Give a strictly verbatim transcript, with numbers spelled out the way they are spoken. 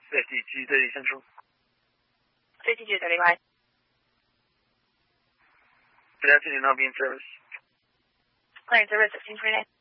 fifty-two thirty Central. fifty-two thirty, bye. Good afternoon, I'll be in service. Clearing service, sixteen twenty-nine.